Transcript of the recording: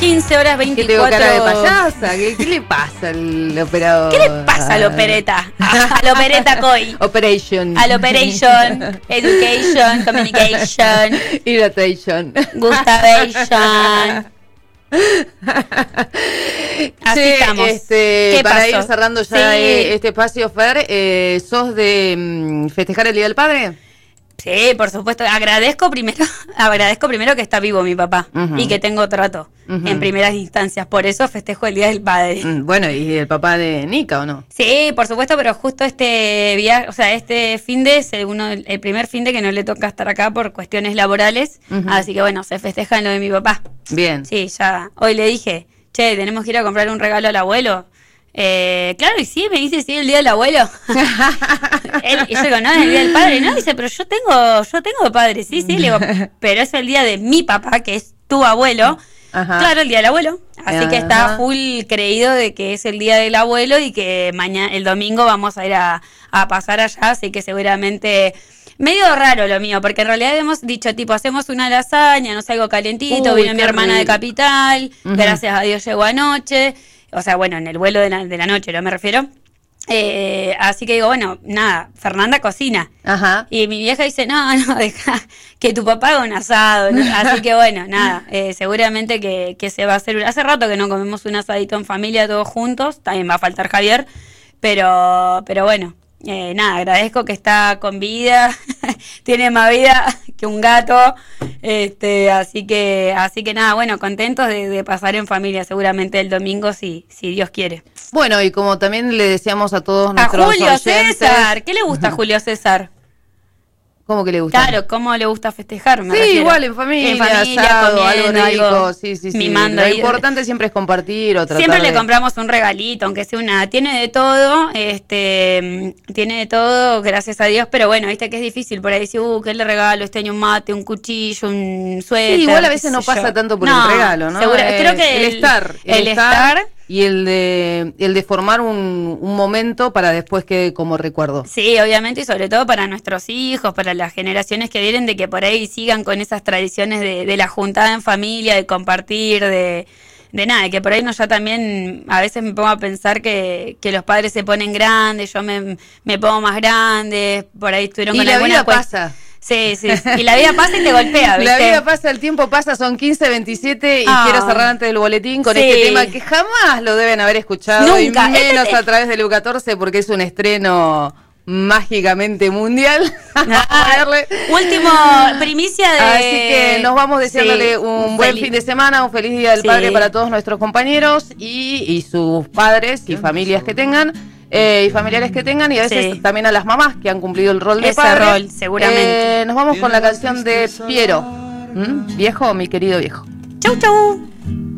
15 horas 24. ¿Qué tengo cara de payasa? ¿Qué le pasa al operador? ¿Qué le pasa al opereta? Al opereta COI. Operation. Al Operation, Education, Communication, Irritation. Gustavation. Así estamos. Para ir cerrando ya este espacio, Fer, ¿sos de festejar el Día del Padre? Sí, por supuesto. Agradezco primero que está vivo mi papá y que tengo trato en primeras instancias. Por eso festejo el Día del Padre. Bueno, ¿y el papá de Nika o no? Sí, por supuesto, pero justo este viaje, o sea, este finde es el primer finde que no le toca estar acá por cuestiones laborales. Así que bueno, se festeja en lo de mi papá. Bien. Sí, ya. Hoy le dije, che, tenemos que ir a comprar un regalo al abuelo. Claro, y sí, me dice, sí, el Día del Abuelo. Y yo digo, no, es el Día del Padre. No, dice, pero yo tengo padre. Sí, le digo, pero es el día de mi papá, que es tu abuelo. Ajá. Claro, el Día del Abuelo. Así que está full creído de que es el Día del Abuelo y que el domingo vamos a ir a pasar allá. Así que seguramente... Medio raro lo mío, porque en realidad hemos dicho, tipo, hacemos una lasaña, no sé, algo calentito, vino mi hermana de Capital, gracias a Dios llegó anoche. O sea, bueno, en el vuelo de la noche, ¿no me refiero? Así que digo, bueno, nada, Fernanda cocina. Ajá. Y mi vieja dice, no, deja que tu papá haga un asado, ¿no? Así que bueno, nada, seguramente que se va a hacer. Hace rato que no comemos un asadito en familia todos juntos, también va a faltar Javier, pero bueno. Nada, agradezco que está con vida, tiene más vida que un gato, así que nada, bueno, contentos de pasar en familia seguramente el domingo si Dios quiere. Bueno, y como también le decíamos a todos nuestros Julio oyentes... César, ¿qué le gusta a Julio César? ¿Cómo que le gusta? Claro, ¿cómo le gusta festejar? Sí, igual en familia, asado, algo rico, sí. Mimando. Lo importante siempre es compartir o tratar siempre le compramos un regalito, aunque sea tiene de todo, gracias a Dios, pero bueno, viste que es difícil, por ahí decir, ¿qué le regalo? Este año un mate, un cuchillo, un suéter. Sí, igual a veces no pasa tanto por el regalo, ¿no? Seguro, creo que el estar y el de formar un momento para después que como recuerdo. Sí, obviamente, y sobre todo para nuestros hijos, para las generaciones que vienen, de que por ahí sigan con esas tradiciones de la juntada en familia, de compartir, de nada, de que por ahí no, ya también a veces me pongo a pensar que los padres se ponen grandes, yo me pongo más grande, por ahí estuvieron con alguna pasa. Sí, y la vida pasa y te golpea, ¿viste? La vida pasa, el tiempo pasa, son 15:27 y quiero cerrar antes del boletín con este tema que jamás lo deben haber escuchado. Nunca. Y menos a través del U14 porque es un estreno mágicamente mundial. Último, primicia de... Así que nos vamos deseándole un buen fin de semana, un feliz Día del Padre para todos nuestros compañeros y sus padres y familias que tengan. Y familiares que tengan, y a veces también a las mamás que han cumplido el rol de padre. Ese rol, seguramente. Nos vamos con la canción de Piero. ¿Viejo, mi querido viejo? Chau.